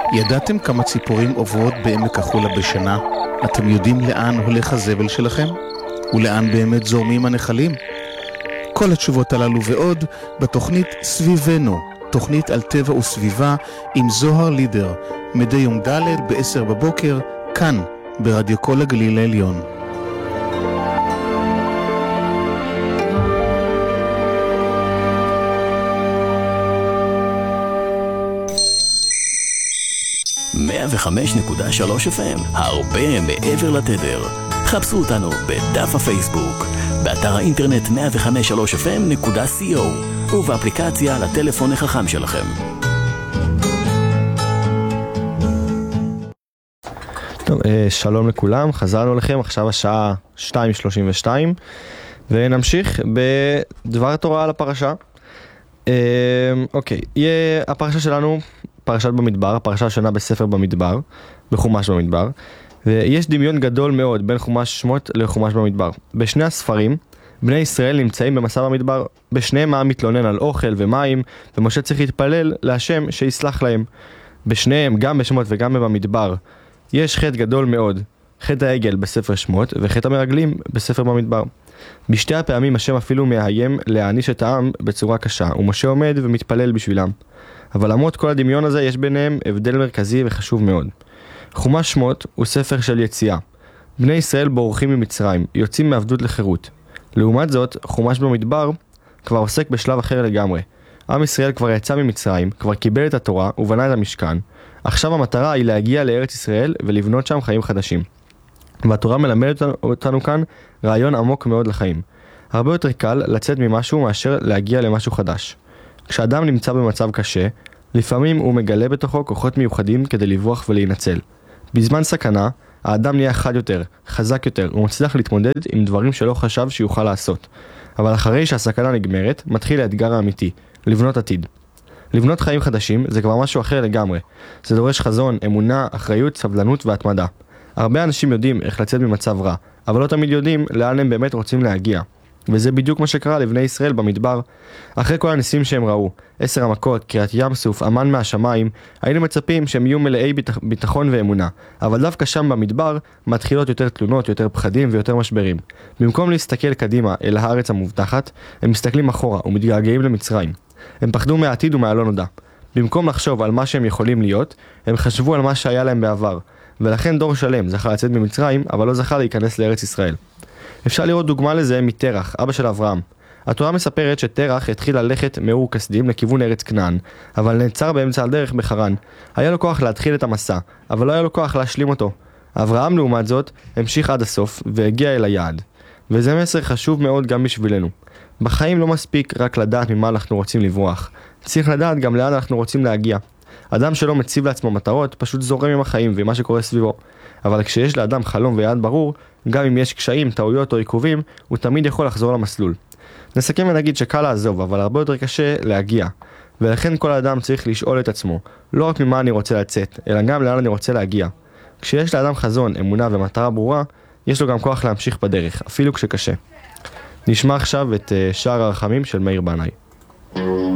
ידעתם כמה ציפורים עוברות בעמק החולה בשנה? אתם יודעים לאן הולך הזבל שלכם? ולאן באמת זורמים הנחלים? כל התשובות הללו ועוד בתוכנית סביבנו, תוכנית על טבע וסביבה עם זוהר לידר, מדי יום ד' ב-10 בבוקר, כאן ברדיו כל הגליל העליון. .3 FM, הרבה מעבר לתדר. חפשו אותנו בדף הפייסבוק, באתר האינטרנט 105.3fm.co ובאפליקציה לטלפון החכם שלכם. טוב, שלום לכולם, חזרנו לכם, עכשיו השעה 2:32 ונמשיך בדבר תורה על הפרשה. אוקיי, הפרשה שלנו פרשת במדבר, הפרשה השנה בספר במדבר, בחומש במדבר, ויש דמיון גדול מאוד בין חומש שמות לחומש במדבר. בשני הספרים, בני ישראל נמצאים במסע במדבר, בשניהם העם מתלונן על אוכל ומים, ומשה צריך להתפלל להשם שיסלח להם. בשניהם, גם בשמות וגם במדבר, יש חטא גדול מאוד, חטא העגל בספר שמות וחטא המרגלים בספר במדבר. בשתי הפעמים השם אפילו מאיים להעניש את העם בצורה קשה, ומשה עומד ומתפלל בשבילם. אבל למרות כל הדמיון הזה יש ביניהם הבדל מרכזי וחשוב מאוד. חומש שמות הוא ספר של יציאה. בני ישראל בורחים ממצרים, יוצאים מעבדות לחירות. לעומת זאת, חומש במדבר כבר עוסק בשלב אחר לגמרי. עם ישראל כבר יצא ממצרים, כבר קיבל את התורה ובנה את המשכן. עכשיו המטרה היא להגיע לארץ ישראל ולבנות שם חיים חדשים. והתורה מלמדת אותנו כאן רעיון עמוק מאוד לחיים. הרבה יותר קל לצאת ממשהו מאשר להגיע למשהו חדש. כשאדם נמצא במצב קשה, לפעמים הוא מגלה בתוכו כוחות מיוחדים כדי לברוח ולהינצל. בזמן סכנה, האדם נהיה חד יותר, חזק יותר, הוא מצליח להתמודד עם דברים שלא חשב שיוכל לעשות. אבל אחרי שהסכנה נגמרת, מתחיל האתגר האמיתי, לבנות עתיד. לבנות חיים חדשים זה כבר משהו אחר לגמרי. זה דורש חזון, אמונה, אחריות, סבלנות והתמדה. הרבה אנשים יודעים איך לצאת ממצב רע, אבל לא תמיד יודעים לאן הם באמת רוצים להגיע. וזה בדיוק מה שקרה לבני ישראל במדבר. אחרי כל הניסים שהם ראו, 10 המכות, קריאת ים סוף, אמן מהשמיים, היינו מצפים שהם יהיו מלאי ביטחון ואמונה. אבל דווקא שם במדבר מתחילות יותר תלונות, יותר פחדים ויותר משברים. במקום להסתכל קדימה אל הארץ המובטחת, הם מסתכלים אחורה ומתגעגעים למצרים. הם פחדו מהעתיד ומהלא נודע. במקום לחשוב על מה שהם יכולים להיות, הם חשבו על מה שהיה להם בעבר. ולכן דור שלם זכה לצאת ממצרים, אבל לא זכה להיכנס לארץ ישראל. אפשר לראות דוגמה לזה מתרח, אבא של אברהם. התורה מספרת שתרח התחיל ללכת מאור כסדים לכיוון ארץ כנען, אבל נעצר באמצע הדרך בחרן. היה לו כוח להתחיל את המסע, אבל לא היה לו כוח להשלים אותו. אברהם לעומת זאת המשיך עד הסוף והגיע אל היעד. וזה מסר חשוב מאוד גם בשבילנו. בחיים לא מספיק רק לדעת ממה אנחנו רוצים לברוח. צריך לדעת גם לאן אנחנו רוצים להגיע. אדם שלא מציב לעצמו מטרות פשוט זורם עם החיים ועם מה שקורה סביבו. אבל כשיש לאדם חלום ויעד ברור, גם אם יש קשיים, טעויות או עיכובים, הוא תמיד יכול לחזור למסלול. נסכם ונגיד שקל לעזוב, אבל הרבה יותר קשה להגיע. ולכן כל האדם צריך לשאול את עצמו, לא רק ממה אני רוצה לצאת, אלא גם לאן אני רוצה להגיע. כשיש לאדם חזון, אמונה ומטרה ברורה, יש לו גם כוח להמשיך בדרך, אפילו כשקשה. נשמע עכשיו את שער הרחמים של מאיר בנאי.